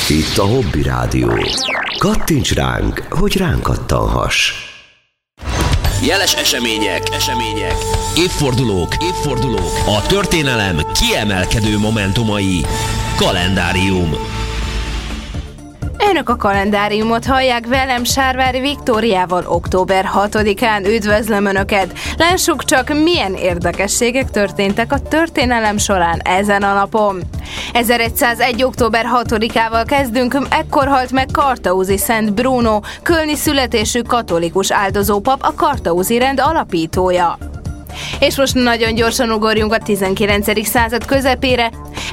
Itt a Hobby Rádió. Kattints ránk, hogy ránk kattanhass. Jeles események, évfordulók, a történelem kiemelkedő momentumai. Kalendárium. Önök a kalendáriumot hallják velem, Sárvári Viktóriával október 6-án. Üdvözlöm Önöket! Lássuk csak, milyen érdekességek történtek a történelem során ezen a napon. 1101. október 6-ával kezdünk, ekkor halt meg Kartauzi Szent Bruno, kölni születésű katolikus áldozópap, a Kartauzi rend alapítója. És most nagyon gyorsan ugorjunk a 19. század közepére.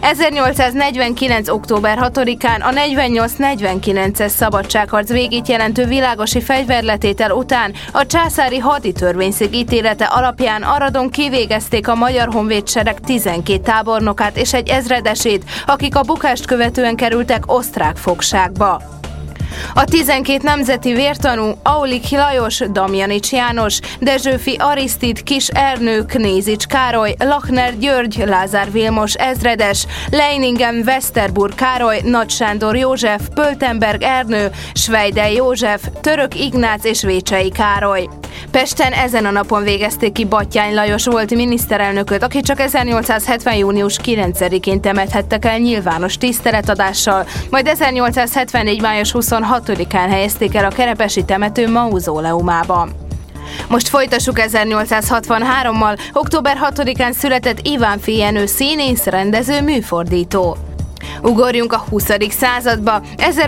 1849. október 6-án a 48-49-es szabadságharc végét jelentő világosi fegyverletétel után a császári haditörvényszék ítélete alapján Aradon kivégezték a Magyar Honvédsereg 12 tábornokát és egy ezredesét, akik a bukást követően kerültek osztrák fogságba. A 12 nemzeti vértanú Aulik Lajos, Damjanics János, Dezsőfi Arisztid, Kis Ernő, Knézics Károly, Lachner György, Lázár Vilmos ezredes, Leiningen Westerburg Károly, Nagy Sándor József, Pöltenberg Ernő, Schweidel József, Török Ignác és Vécsei Károly. Pesten ezen a napon végezték ki Batthyány Lajos volt miniszterelnököt, aki csak 1870. június 9-én temethettek el nyilvános tiszteletadással, majd 1874. május 26-án helyezték el a Kerepesi temető mauzóleumába. Most folytassuk 1863-mal, október 6-án született Ivánffy Jenő színész, rendező, műfordító. Ugorjunk a 20. századba.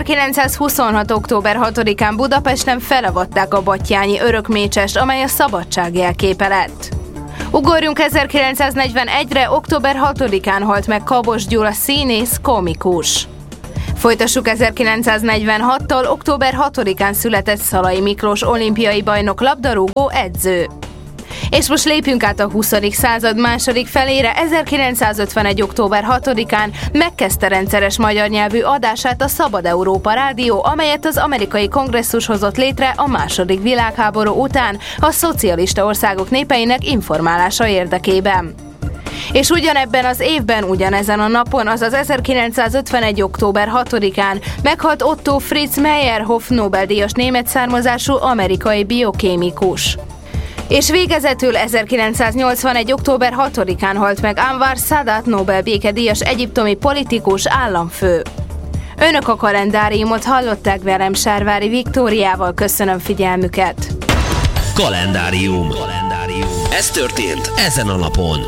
1926. október 6-án Budapesten felavatták a battyányi örökmécsest, amely a szabadság jelképe lett. Ugorjunk 1941-re, október 6-án halt meg Kabos Gyula színész, komikus. Folytassuk 1946-tól, október 6-án született Szalai Miklós olimpiai bajnok, labdarúgó, edző. És most lépjünk át a 20. század második felére. 1951. október 6-án megkezdte rendszeres magyar nyelvű adását a Szabad Európa Rádió, amelyet az amerikai kongresszus hozott létre a II. Világháború után a szocialista országok népeinek informálása érdekében. És ugyanebben az évben, ugyanezen a napon, azaz 1951. október 6-án meghalt Otto Fritz Meyerhoff, Nobel-díjas német származású amerikai biokémikus. És végezetül 1981. október 6-án halt meg Anwar Sadat, Nobel békedíjas egyiptomi politikus, államfő. Önök a kalendáriumot hallották velem, Sárvári Viktóriával. Köszönöm figyelmüket! Kalendárium. Ez történt ezen a napon.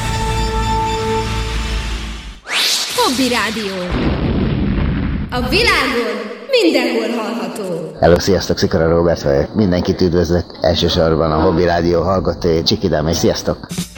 Hobby Rádió. A világon mindenhol hallható. Hello, sziasztok, Szikora Róbert vagyok. Mindenkit üdvözlök, elsősorban a Hobby Rádió hallgatói, Csikidám, és sziasztok!